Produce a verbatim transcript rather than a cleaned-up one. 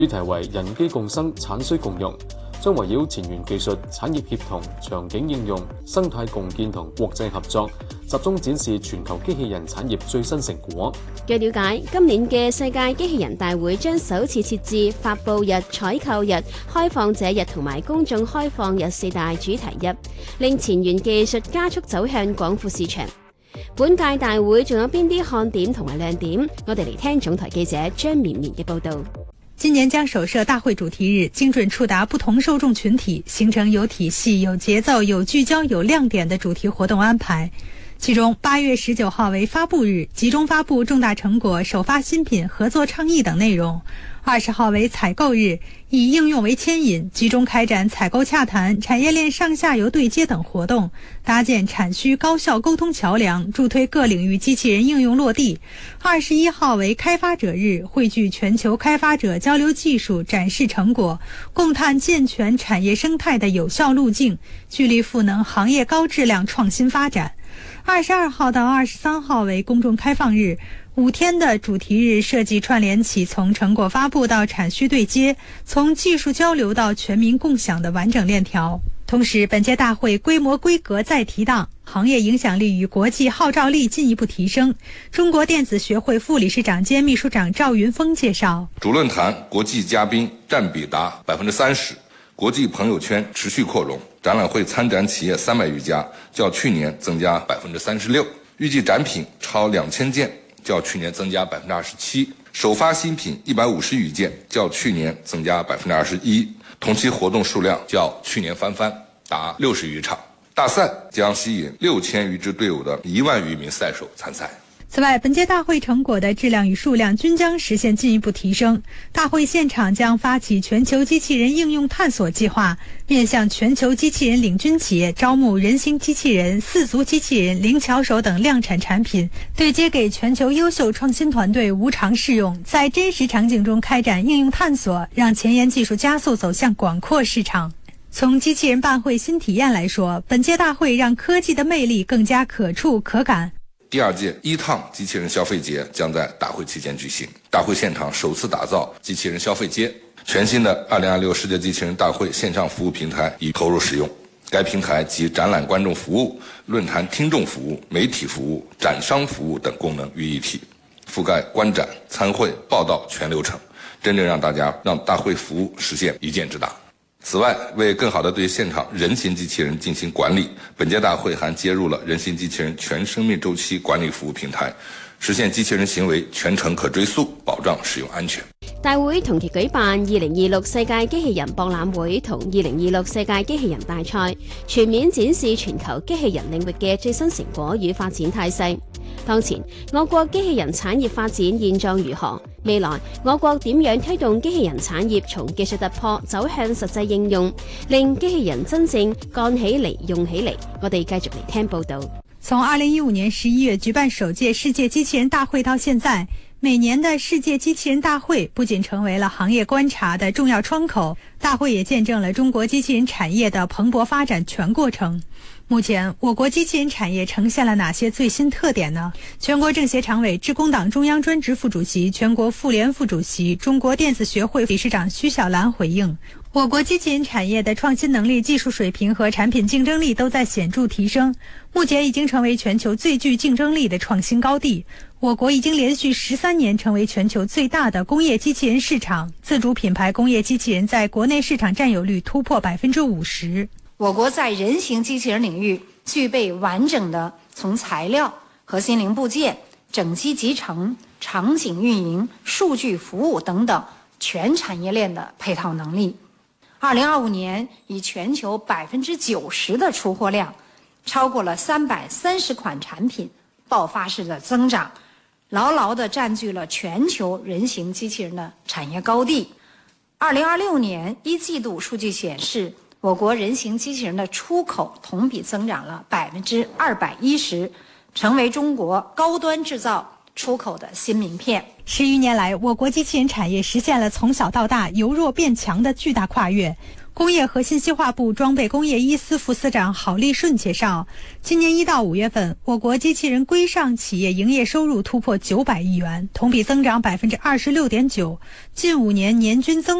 主題為人機共生，產需共用，將圍繞前沿技術、產業協同、場景應用、生態共建同國際合作，集中展示全球機器人產業最新成果。 據了解，今年嘅世界機器人大會將首次設置發佈日、採購日、開放者日同埋公眾開放日四大主題日，令前沿技術加速走向廣闊市場。本屆大會仲有邊啲看點同埋亮點？我哋嚟聽總台記者張綿綿嘅報導。 今年將首設大會主題日，精準觸達不同受眾群體，形成有體系、有節奏、有聚焦、有亮點的主題活動安排。其中八月十九號為發佈日，集中發佈重大成果、首發新品、合作倡議等內容。二十號為採購日，以應用為牽引，集中開展採購洽談、產業鏈上下游對接等活動，搭建產需高效溝通橋樑，助推各領域機器人應用落地。二十一號為開發者日，匯聚全球開發者交流技術、展示成果，共探健全產業生態的有效路徑，聚力賦能行業高質量創新發展。二十二號到二十三號為公眾開放日，五天的主題日設計串聯起從成果發布到產需對接，從技術交流到全民共享的完整鏈條。同時，本屆大會規模規格再提檔，行業影響力與國際號召力進一步提升。中國電子學會副理事長兼秘書長趙雲峰介紹， 主論壇國際嘉賓佔比達百分之三十，國際朋友圈持續擴容。展覽會參展企業三百餘家，較去年增加百分之三十六，預計展品超兩千件，較去年增加百分之二十七。首發新品一百五十餘件，較去年增加百分之二十一。同期活動數量較去年翻番，達六十餘場。大賽將吸引六千餘支隊伍的一萬餘名賽手參賽。 此外，本屆大會成果的質量與數量均將實現進一步提升。大會現場將發起全球機器人應用探索計劃，面向全球機器人領軍企業招募人形機器人、四足機器人、靈巧手等量產產品，對接給全球優秀創新團隊無償試用，在真實場景中開展應用探索，讓前沿技術加速走向廣闊市場。從機器人辦會新體驗來說，本屆大會讓科技的魅力更加可觸可感。 第二屆一趟機器人消費節將在大會期間舉行，大會現場首次打造機器人消費街，全新的二零二六世界機器人大會線上服務平台已投入使用。該平台集展覽觀眾服務、論壇聽眾服務、媒體服務、展商服務等功能於一體，覆蓋觀展、參會、報道全流程，真正讓大家讓大會服務實現一箭之大。此外，為更好地對現場人形機器人進行管理，本屆大會還接入了人形機器人全生命週期管理服務平台，實現機器人行為全程可追溯，保障使用安全。 大會同期舉辦二零二六世界機器人博覽會同二零二六世界機器人大賽，全面展示全球機器人領域嘅最新成果與發展態勢。當前，我國機器人產業發展現狀如何？未來，我國點樣推動機器人產業從技術突破走向實際應用，令機器人真正幹起嚟、用起嚟？我哋繼續嚟聽報道。 從二零一五年十一月舉辦首屆世界機器人大會到現在，每年的世界機器人大會不僅成為了行業觀察的重要窗口，大會也見證了中國機器人產業的蓬勃發展全過程。目前，我國機器人產業呈現了哪些最新特點呢？全國政協常委、致公黨中央專職副主席、全國婦聯副主席、中國電子學會理事長徐小蘭回應，我國機器人產業的創新能力、技術水平和產品競爭力都在顯著提升，目前已經成為全球最具競爭力的創新高地。我國已經連續十三年成為全球最大的工業機器人市場，自主品牌工業機器人在國內市場佔有率突破百分之五十。 我國在人形機器人領域具備完整的從材料、核心零部件、整機集成、場景運營、數據服務等等全產業鏈的配套能力。二零二五年以全球百分之九十的出貨量，超過了三百三十款產品，爆發式的增長，牢牢地佔據了全球人形機器人的產業高地。二零二六年一季度數據顯示，我國人形機器人的出口同比增長了百分之二百一十，成為中國高端製造出口的新名片。 十餘年來，我國機器人產業實現了從小到大由弱變強的巨大跨越。 工业和信息化部装备工业一司副司长郝立顺介绍，今年一到五月份，我国机器人规上企业营业收入突破九百亿元，同比增长百分之二十六点九，近五年年均增